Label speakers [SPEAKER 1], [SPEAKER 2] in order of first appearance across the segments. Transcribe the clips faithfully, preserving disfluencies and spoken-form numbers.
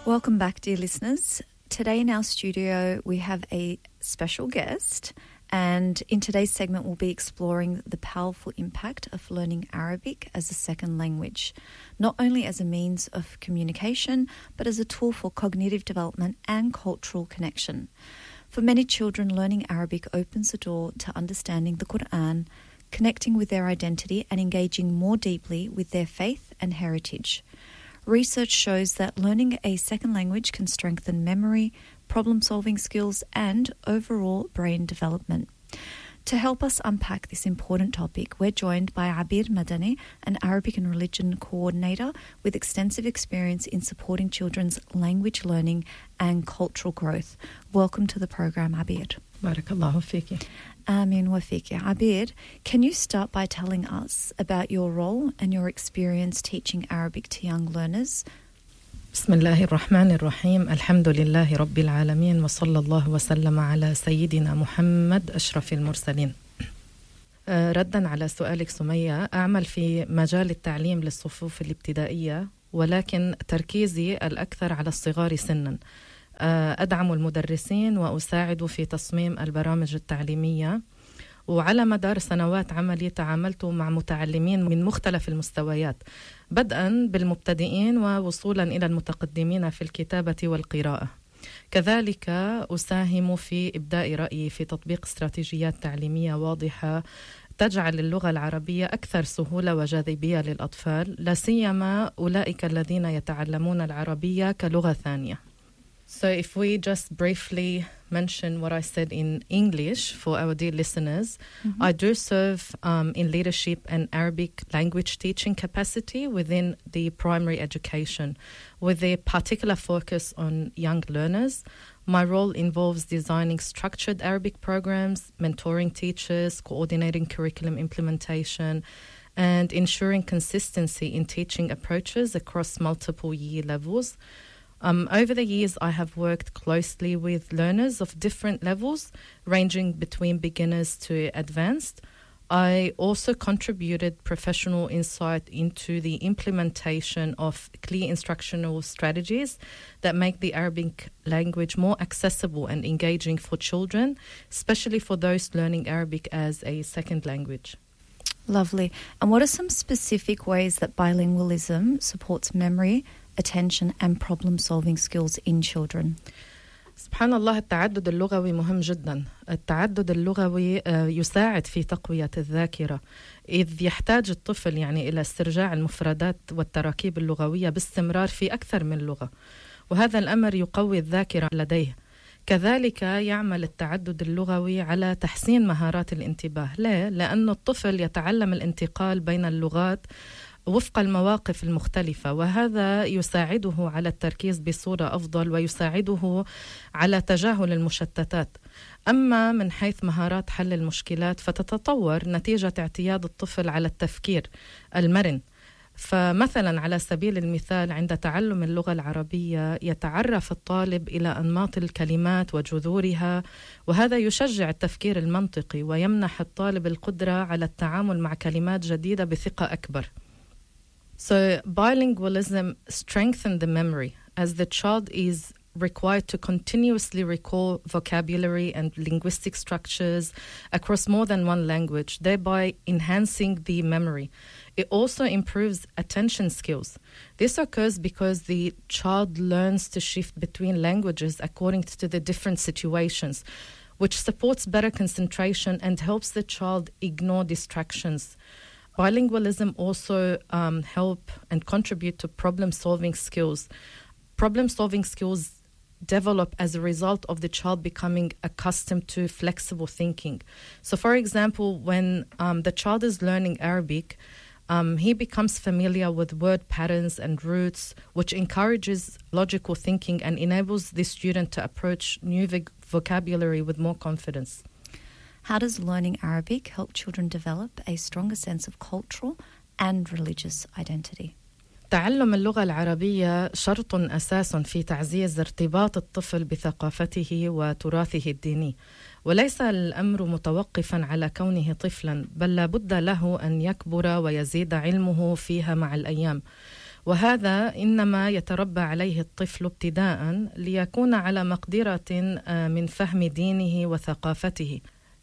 [SPEAKER 1] Welcome back, dear listeners. Today in our studio we have a special guest, and in today's segment we'll be exploring the powerful impact of learning Arabic as a second language, not only as a means of communication but as a tool for cognitive development and cultural connection. For many children, learning Arabic opens the door to understanding the Quran, connecting with their identity and engaging more deeply with their faith and heritage. Research shows that learning a second language can strengthen memory, problem-solving skills, and overall brain development. To help us unpack this important topic, we're joined by Abir Madani, an Arabic and religion coordinator with extensive experience in supporting children's language learning and cultural growth. Welcome to the program, Abir.
[SPEAKER 2] Barakallahu fiki.
[SPEAKER 1] Amin wa fiki. Abir, can you start by telling us about your role and your experience teaching Arabic to young learners?
[SPEAKER 2] بسم الله الرحمن الرحيم الحمد لله رب العالمين وصلى الله وسلم على سيدنا محمد أشرف المرسلين. ردا على سؤالك سمية، أعمل في مجال التعليم للصفوف الابتدائية، ولكن تركيزي الأكثر على الصغار سنا. أدعم المدرسين وأساعد في تصميم البرامج التعليمية، وعلى مدار سنوات عملي تعاملت مع متعلمين من مختلف المستويات، بدءا بالمبتدئين ووصولا إلى المتقدمين في الكتابة والقراءة. كذلك أساهم في إبداء رأيي في تطبيق استراتيجيات تعليمية واضحة تجعل اللغة العربية أكثر سهولة وجاذبية للأطفال، لا سيما أولئك الذين يتعلمون العربية كلغة ثانية. So if we just briefly mention what I said in English for our dear listeners, mm-hmm. I do serve um, in leadership and Arabic language teaching capacity within the primary education, with a particular focus on young learners. My role involves designing structured Arabic programs, mentoring teachers, coordinating curriculum implementation, and ensuring consistency in teaching approaches across multiple year levels. Um, over the years, I have worked closely with learners of different levels, ranging between beginners to advanced. I also contributed professional insight into the implementation of clear instructional strategies that make the Arabic language more accessible and engaging for children, especially for those learning Arabic as a second language.
[SPEAKER 1] Lovely. And what are some specific ways that bilingualism supports memory, attention and problem-solving skills in children?
[SPEAKER 2] سبحان الله، التعدد اللغوي مهم جدا. التعدد اللغوي يساعد في تقوية الذاكرة، إذ يحتاج الطفل يعني إلى استرجاع المفردات والتراكيب اللغوية باستمرار في أكثر من لغة، وهذا الأمر يقوي الذاكرة لديه. كذلك يعمل التعدد اللغوي على تحسين مهارات الانتباه. ليه؟ لأن الطفل يتعلم الانتقال بين اللغات وفق المواقف المختلفة، وهذا يساعده على التركيز بصورة أفضل ويساعده على تجاهل المشتتات. أما من حيث مهارات حل المشكلات فتتطور نتيجة اعتياد الطفل على التفكير المرن. فمثلا على سبيل المثال، عند تعلم اللغة العربية يتعرف الطالب إلى أنماط الكلمات وجذورها، وهذا يشجع التفكير المنطقي ويمنح الطالب القدرة على التعامل مع كلمات جديدة بثقة أكبر. So bilingualism strengthens the memory, as the child is required to continuously recall vocabulary and linguistic structures across more than one language, thereby enhancing the memory. It also improves attention skills. This occurs because the child learns to shift between languages according to the different situations, which supports better concentration and helps the child ignore distractions. Bilingualism also um, help and contribute to problem-solving skills. Problem-solving skills develop as a result of the child becoming accustomed to flexible thinking. So, for example, when um, the child is learning Arabic, um, he becomes familiar with word patterns and roots, which encourages logical thinking and enables the student to approach new vo- vocabulary with more confidence.
[SPEAKER 1] How does learning Arabic help children develop a stronger sense of cultural and religious identity?
[SPEAKER 2] تعلم اللغة العربية شرط أساس في تعزيز ارتباط الطفل بثقافته وتراثه الديني، وليس الأمر متوقفا على كونه طفلا، بل لابد له أن يكبر ويزيد علمه فيها مع الأيام. وهذا إنما يتربى عليه الطفل ابتداء ليكون على مقدرة من فهم دينه وثقافته.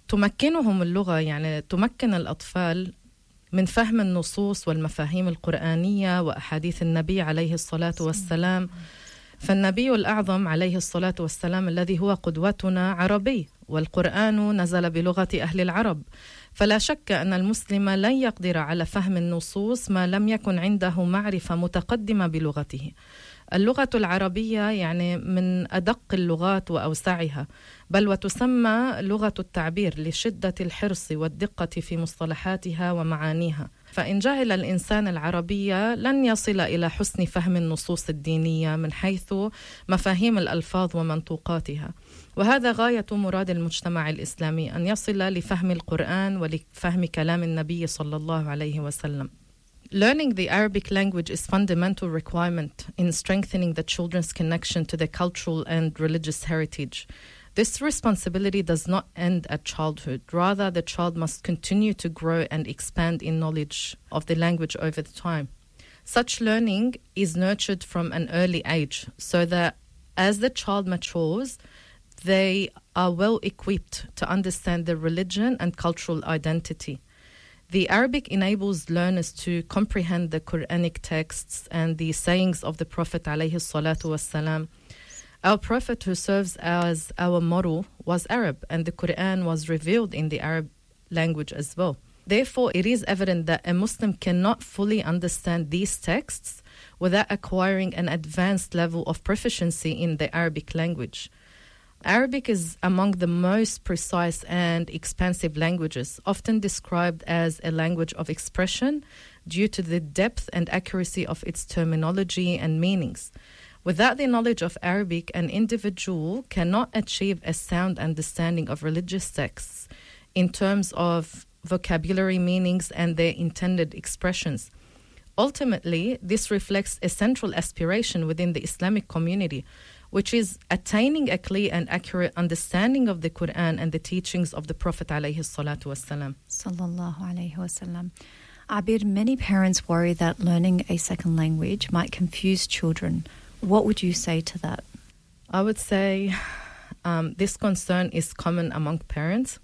[SPEAKER 2] تمكنهم اللغة، يعني تمكن الأطفال من فهم النصوص والمفاهيم القرآنية وأحاديث النبي عليه الصلاة والسلام. فالنبي الأعظم عليه الصلاة والسلام الذي هو قدوتنا عربي، والقرآن نزل بلغة أهل العرب، فلا شك أن المسلم لن يقدر على فهم النصوص ما لم يكن عنده معرفة متقدمة بلغته. اللغة العربية يعني من أدق اللغات وأوسعها، بل وتسمى لغة التعبير لشدة الحرص والدقة في مصطلحاتها ومعانيها. فإن جهل الإنسان العربية لن يصل إلى حسن فهم النصوص الدينية من حيث مفاهيم الألفاظ ومنطوقاتها. وهذا غاية مراد المجتمع الإسلامي، أن يصل لفهم القرآن ولفهم كلام النبي صلى الله عليه وسلم. Learning the Arabic language is a fundamental requirement in strengthening the children's connection to their cultural and religious heritage. This responsibility does not end at childhood. Rather, the child must continue to grow and expand in knowledge of the language over the time. Such learning is nurtured from an early age, so that as the child matures, they are well equipped to understand their religion and cultural identity. The Arabic enables learners to comprehend the Quranic texts and the sayings of the Prophet alayhi salatu wassalam. Our Prophet, who serves as our model, was Arab, and the Quran was revealed in the Arab language as well. Therefore, it is evident that a Muslim cannot fully understand these texts without acquiring an advanced level of proficiency in the Arabic language. Arabic is among the most precise and expansive languages, often described as a language of expression due to the depth and accuracy of its terminology and meanings. Without the knowledge of Arabic, an individual cannot achieve a sound understanding of religious texts in terms of vocabulary meanings and their intended expressions. Ultimately, this reflects a central aspiration within the Islamic community, which is attaining a clear and accurate understanding of the Quran and the teachings of the Prophet alayhi salatu wassalam.
[SPEAKER 1] Sallallahu alayhi wasallam. Abir, many parents worry that learning a second language might confuse children. What would you say to that?
[SPEAKER 2] I would say um, this concern is common among parents.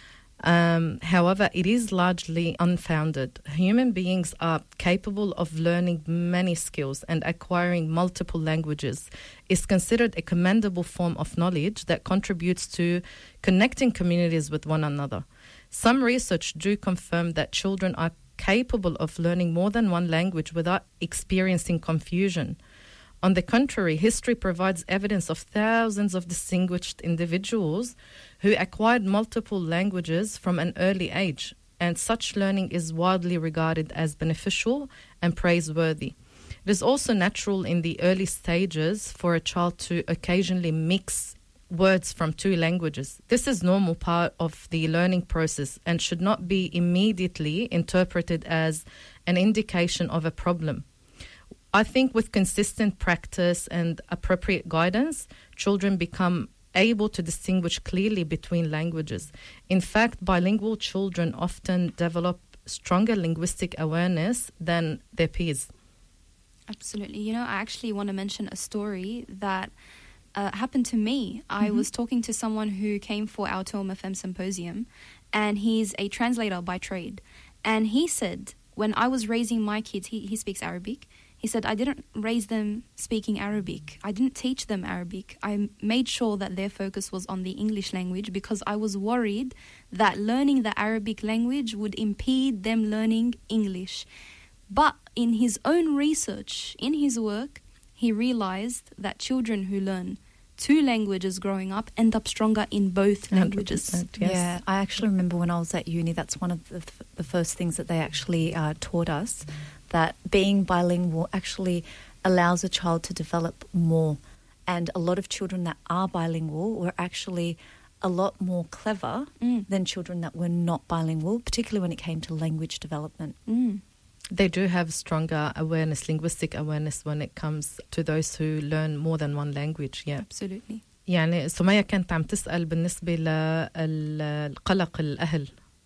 [SPEAKER 2] Um, however, it is largely unfounded. Human beings are capable of learning many skills, and acquiring multiple languages is considered a commendable form of knowledge that contributes to connecting communities with one another. Some research do confirm that children are capable of learning more than one language without experiencing confusion. On the contrary, history provides evidence of thousands of distinguished individuals who acquired multiple languages from an early age, and such learning is widely regarded as beneficial and praiseworthy. It is also natural in the early stages for a child to occasionally mix words from two languages. This is a normal part of the learning process and should not be immediately interpreted as an indication of a problem. I think with consistent practice and appropriate guidance, children become able to distinguish clearly between languages. In fact, bilingual children often develop stronger linguistic awareness than their peers.
[SPEAKER 3] Absolutely. You know, I actually want to mention a story that uh, happened to me. I mm-hmm. was talking to someone who came for our Toum F M symposium, and he's a translator by trade. And he said, when I was raising my kids, he, he speaks Arabic, he said, I didn't raise them speaking Arabic. I didn't teach them Arabic. I made sure that their focus was on the English language because I was worried that learning the Arabic language would impede them learning English. But in his own research, in his work, he realized that children who learn two languages growing up end up stronger in both languages.
[SPEAKER 1] Yes. Yeah, I actually remember when I was at uni, that's one of the, the first things that they actually uh, taught us, that being bilingual actually allows a child to develop more. And a lot of children that are bilingual were actually a lot more clever mm. than children that were not bilingual, particularly when it came to language development.
[SPEAKER 3] Mm.
[SPEAKER 2] They do have stronger awareness, linguistic awareness, when it comes to those who learn more than one language. Yeah,
[SPEAKER 3] absolutely.
[SPEAKER 2] يعني سمية كانت عم تسأل بالنسبة للقلق الأهل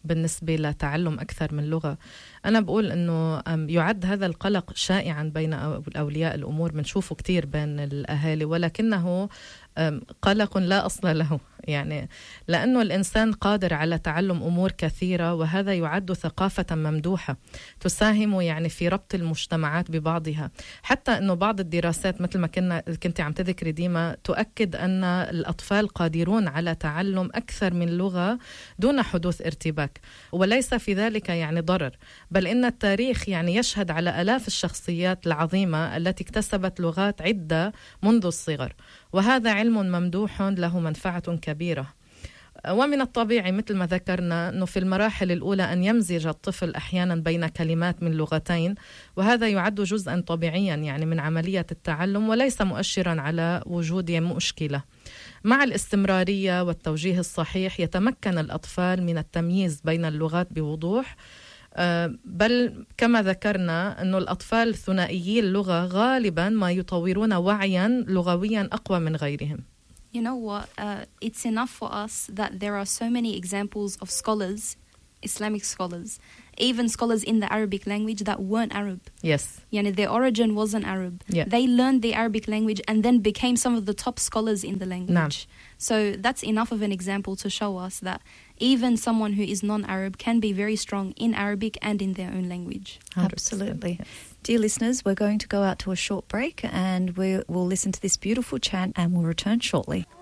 [SPEAKER 2] بالنسبة لتعلم أكثر من لغة. أنا بقول أنه يعد هذا القلق شائعا بين أولياء الأمور، بنشوفه كتير بين الأهالي، ولكنه قلق لا أصل له، يعني لأنه الإنسان قادر على تعلم أمور كثيرة، وهذا يعد ثقافة ممدوحة تساهم يعني في ربط المجتمعات ببعضها. حتى أنه بعض الدراسات مثل ما كنا كنت عم تذكري ديما تؤكد أن الأطفال قادرون على تعلم أكثر من لغة دون حدوث ارتباك، وليس في ذلك يعني ضرر، بل إن التاريخ يعني يشهد على آلاف الشخصيات العظيمة التي اكتسبت لغات عدة منذ الصغر، وهذا علم ممدوح له منفعة كبيرة. ومن الطبيعي مثل ما ذكرنا أنه في المراحل الأولى أن يمزج الطفل أحيانا بين كلمات من لغتين، وهذا يعد جزءا طبيعيا يعني من عملية التعلم، وليس مؤشرا على وجود مشكلة. مع الاستمرارية والتوجيه الصحيح يتمكن الأطفال من التمييز بين اللغات بوضوح، بل كما ذكرنا أن الأطفال ثنائيي اللغة غالبا ما يطورون وعيا لغويا أقوى من غيرهم.
[SPEAKER 3] You know what? Uh, it's enough for us that there are so many examples of scholars, Islamic scholars, even scholars in the Arabic language that weren't Arab.
[SPEAKER 2] Yes.
[SPEAKER 3] Yani their origin wasn't Arab.
[SPEAKER 2] Yeah.
[SPEAKER 3] They learned the Arabic language and then became some of the top scholars in the language.
[SPEAKER 2] Naam.
[SPEAKER 3] So that's enough of an example to show us that even someone who is non-Arab can be very strong in Arabic and in their own language.
[SPEAKER 1] Absolutely. Yes. Dear listeners, we're going to go out to a short break and we will listen to this beautiful chant and we'll return shortly.